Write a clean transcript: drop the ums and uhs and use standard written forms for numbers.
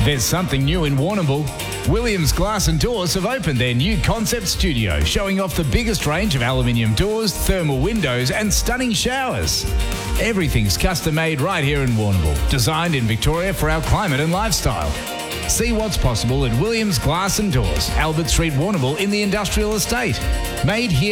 There's something new in Warrnambool. Williams Glass and Doors have opened their new concept studio, showing off the biggest range of aluminium doors, thermal windows and stunning showers. Everything's custom made right here in Warrnambool, designed in Victoria for our climate and lifestyle. See what's possible at Williams Glass and Doors, Albert Street, Warrnambool in the Industrial Estate. Made here